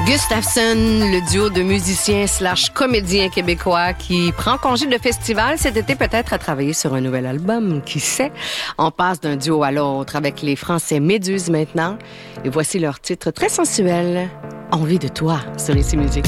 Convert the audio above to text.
Gustafsson, le duo de musiciens / comédiens québécois qui prend congé de festival cet été, peut-être à travailler sur un nouvel album, qui sait. On passe d'un duo à l'autre avec les Français Méduse maintenant. Et voici leur titre très sensuel, Envie de toi, sur Ici Musique.